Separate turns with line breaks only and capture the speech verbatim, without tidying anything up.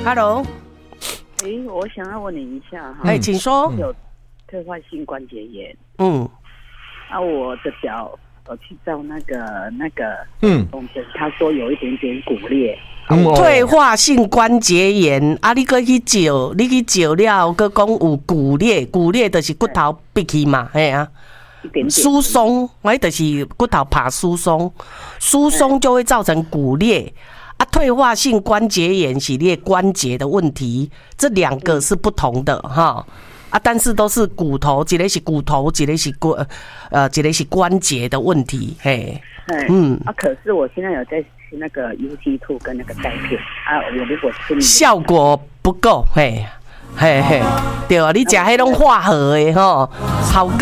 ，Hello，
哎，我想要问你一下哈，
哎，请说。
有退化性关节炎，
嗯，
啊，我的脚我去照那个那个
嗯，
他说有一点点骨裂。
嗯哦
退化性关节炎啊，你搁去照，你去照了，搁讲有骨裂，骨裂就是骨头闭去嘛，嘿啊。
一点点
疏松，我就是骨头怕疏松，疏松就会造成骨裂。啊，退化性关节炎是你的关节的问题，这两个是不同的哈。啊，但是都是骨头，一个是骨头，一个是骨，呃，一个是关节的问题，嘿。
嗯。啊，可是我现在有在吃那个 U T 二 跟那个钙片啊，我如果吃
效果不够，嘿，嘿嘿，对啊，你吃迄种化合的吼，效果。